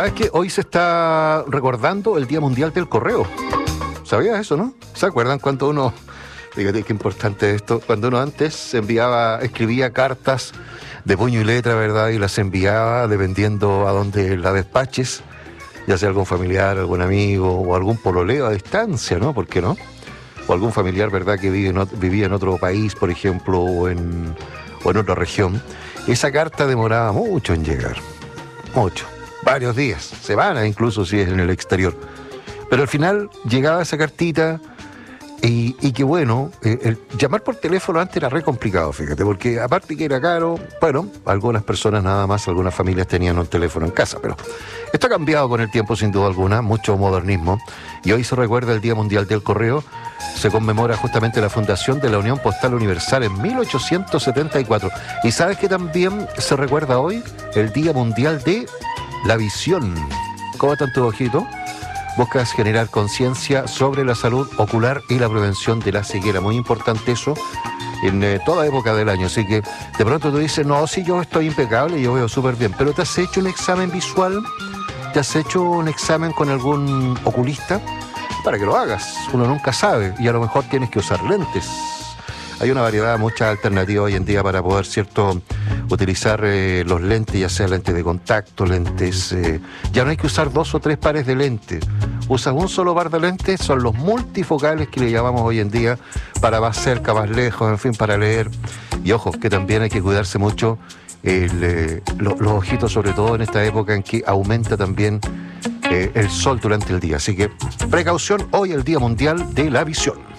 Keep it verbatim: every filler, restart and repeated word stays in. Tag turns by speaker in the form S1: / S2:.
S1: ¿Sabes qué? Hoy se está recordando el Día Mundial del Correo. ¿Sabías eso, no? ¿Se acuerdan cuando uno... Fíjate qué importante esto. Cuando uno antes enviaba, escribía cartas de puño y letra, ¿verdad? Y las enviaba dependiendo a dónde la despaches, ya sea algún familiar, algún amigo o algún pololeo a distancia, ¿no? ¿Por qué no? O algún familiar, ¿verdad? Que vive en, vivía en otro país, por ejemplo, o en, o en otra región. Esa carta demoraba mucho en llegar. Mucho. Varios días. Semanas incluso si es en el exterior. Pero al final llegaba esa cartita y, y que bueno, eh, el llamar por teléfono antes era re complicado, fíjate, porque aparte que era caro, bueno, algunas personas nada más, algunas familias tenían un teléfono en casa, pero esto ha cambiado con el tiempo sin duda alguna, mucho modernismo, y hoy se recuerda el Día Mundial del Correo. Se conmemora justamente la fundación de la Unión Postal Universal en mil ochocientos setenta y cuatro. Y sabes que también se recuerda hoy el Día Mundial de la Visión. ¿Cómo están tus ojitos? Buscas generar conciencia sobre la salud ocular y la prevención de la ceguera. Muy importante eso en eh, toda época del año. Así que de pronto tú dices, no, si yo estoy impecable, yo veo súper bien. Pero ¿te has hecho un examen visual? ¿Te has hecho un examen con algún oculista? Para que lo hagas, uno nunca sabe y a lo mejor tienes que usar lentes. Hay una variedad, muchas alternativas hoy en día para poder, cierto, utilizar eh, los lentes, ya sea lentes de contacto, lentes... Eh, ya no hay que usar dos o tres pares de lentes. Usas un solo par de lentes, son los multifocales que le llamamos hoy en día, para más cerca, más lejos, en fin, para leer. Y ojo, que también hay que cuidarse mucho el, eh, lo, los ojitos, sobre todo en esta época en que aumenta también eh, el sol durante el día. Así que precaución, hoy el Día Mundial de la Visión.